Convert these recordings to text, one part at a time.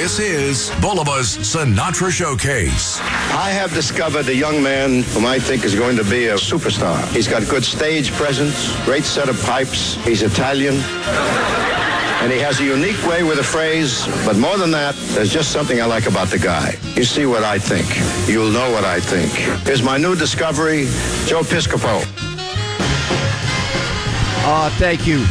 This is Bulliva's Sinatra Showcase. I have discovered a young man whom I think is going to be a superstar. He's got good stage presence, great set of pipes. He's Italian. And he has a unique way with a phrase, but more than that, there's just something I like about the guy. You see what I think. You'll know what I think. Here's my new discovery, Joe Piscopo. Oh, thank you.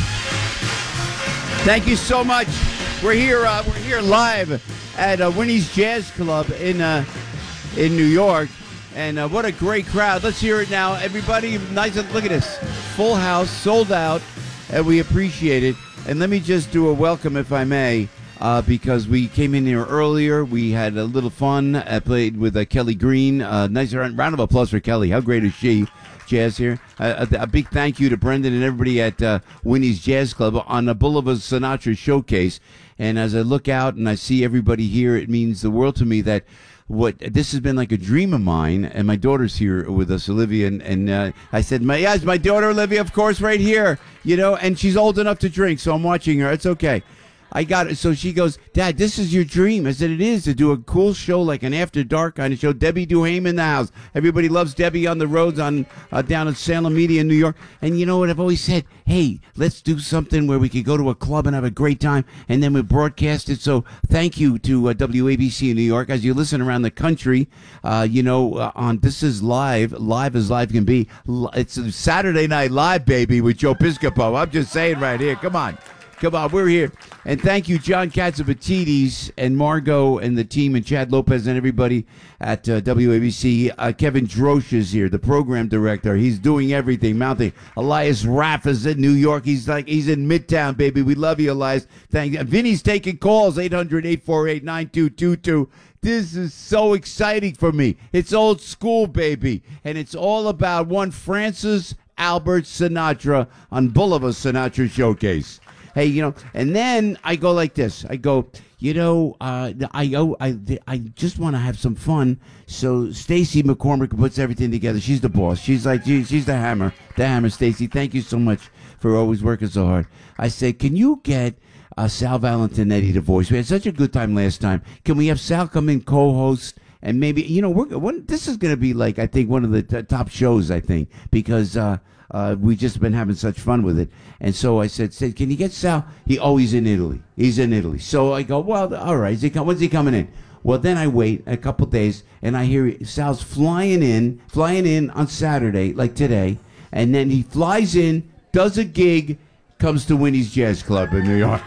Thank you so much. We're here live at Winnie's Jazz Club in New York, and what a great crowd. Let's hear it now, everybody. Nice. Look at this, full house, sold out, and we appreciate it. And let me just do a welcome, if I may, because we came in here earlier. We had a little fun. I played with Kelly Green. Nice round of applause for Kelly. How great is she? Jazz here. A big thank you to Brendan and everybody at Winnie's Jazz Club on the Bulliva's Sinatra Showcase. And as I look out and I see everybody here, it means the world to me that this has been like a dream of mine. And my daughter's here with us, Olivia. And I said, it's my daughter, Olivia, of course, right here. You know, and she's old enough to drink, so I'm watching her. It's okay. I got it. So she goes, Dad, this is your dream. I said, it is, to do a cool show, like an after dark kind of show. Debbie Duhame in the house. Everybody loves Debbie on the roads down at Salem Media in New York. And you know what I've always said? Hey, let's do something where we could go to a club and have a great time, and then we broadcast it. So thank you to WABC in New York. As you listen around the country, on This Is Live as live can be. It's Saturday Night Live, baby, with Joe Piscopo. I'm just saying right here. Come on, we're here. And thank you, John Katsimatidis and Margot and the team and Chad Lopez and everybody at WABC. Kevin Drosh is here, the program director. He's doing everything. Mounting. Elias Raff is in New York. He's in Midtown, baby. We love you, Elias. Thank you. Vinny's taking calls, 800-848-9222. This is so exciting for me. It's old school, baby. And it's all about one Francis Albert Sinatra on Bulliva's Sinatra Showcase. Hey, and then I go like this. I go, I just want to have some fun. So Stacy McCormick puts everything together. She's the boss. She's she's the hammer. The hammer, Stacy. Thank you so much for always working so hard. I say, can you get Sal Valentinetti to voice? We had such a good time last time. Can we have Sal come in, co-host? And maybe, this is going to be like, I think, one of the top shows, I think, because we've just been having such fun with it. And so I said, can you get Sal? He's in Italy. He's in Italy. So I go, well, all right. When's he coming in? Well, then I wait a couple days, and I hear Sal's flying in on Saturday, like today. And then he flies in, does a gig, comes to Winnie's Jazz Club in New York.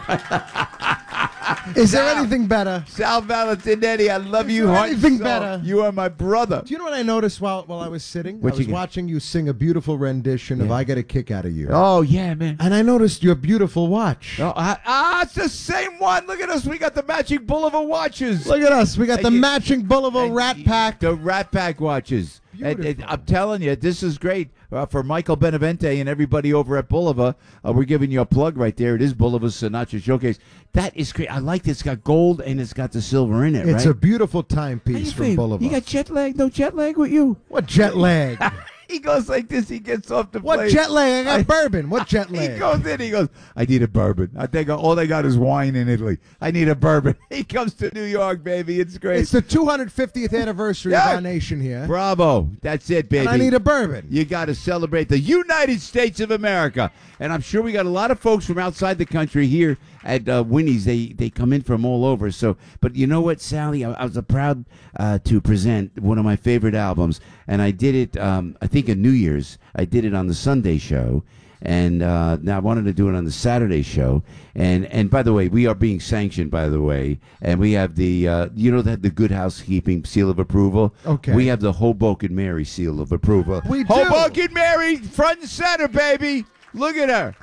Is there anything better? Sal Valentinetti, I love you. Anything better? You are my brother. Do you know what I noticed while I was sitting? I was watching you sing a beautiful rendition of I Get a Kick Out of You. Oh, yeah, man. And I noticed your beautiful watch. It's the same one. Look at us. We got the matching Bulliva watches. Look at us. We got the matching Bulliva Rat Pack. The Rat Pack watches. And I'm telling you, this is great. For Michael Benevente and everybody over at Bulliva, we're giving you a plug right there. It is Bulliva's Sinatra Showcase. That is great. I like this. It's got gold and it's got the silver in it, right? It's a beautiful timepiece from Bulliva. You got jet lag? No jet lag with you? What jet lag? He goes like this. He gets off the plane. What jet lag? I got bourbon. What jet lag? He goes in. He goes, I need a bourbon. I think all they got is wine in Italy. I need a bourbon. He comes to New York, baby. It's great. It's the 250th anniversary of our nation here. Bravo. That's it, baby. And I need a bourbon. You got to celebrate the United States of America. And I'm sure we got a lot of folks from outside the country here at Winnie's. They come in from all over. So, but you know what, Sally? I was proud to present one of my favorite albums. And I did it, I think, at New Year's. I did it on the Sunday show. And now I wanted to do it on the Saturday show. And by the way, we are being sanctioned, by the way. And we have the the Good Housekeeping seal of approval. Okay. We have the Hoboken Mary seal of approval. We do. Hoboken Mary, front and center, baby. Look at her.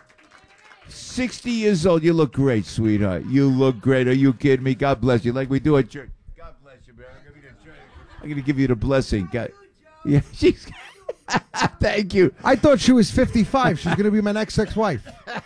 60 years old. You look great, sweetheart. You look great. Are you kidding me? God bless you. Like we do at church. God bless you, man. I'm going to give you the blessing. God. Yeah, she's... Thank you. I thought she was 55. She's going to be my next ex-wife.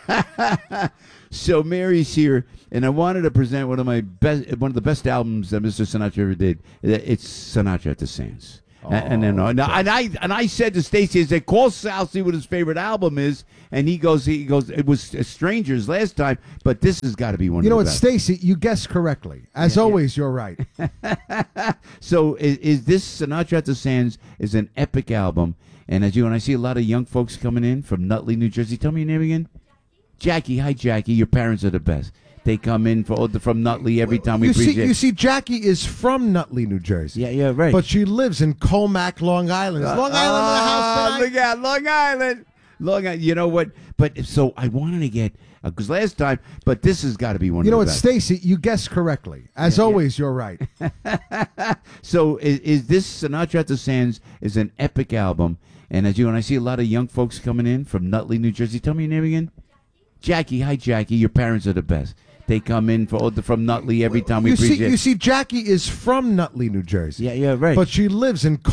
So Mary's here, and I wanted to present one of the best albums that Mr. Sinatra ever did. It's Sinatra at the Sands. And then and I said to Stacy, I said, call Sal, see what his favorite album is, and he goes, it was Strangers last time, but this has got to be one. You know of what, the best. Stacy? You guessed correctly. As always, you're right. So is this Sinatra at the Sands is an epic album, and I see a lot of young folks coming in from Nutley, New Jersey. Tell me your name again. Jackie. Hi, Jackie. Your parents are the best. They come in from Nutley every time we preach. You see, Jackie is from Nutley, New Jersey. Yeah, right. But she lives in Colmac, Long Island. Is Long Island in the house tonight? Look at Long Island. You know what? But so I wanted to get because last time, but this has got to be one. You know of what, the best. Stacy? You guessed correctly. As always, you're right. So is this Sinatra at the Sands is an epic album, and I see a lot of young folks coming in from Nutley, New Jersey. Tell me your name again. Jackie. Hi, Jackie. Your parents are the best. They come in from Nutley every time we preach. You see, Jackie is from Nutley, New Jersey. Yeah, right. But she lives in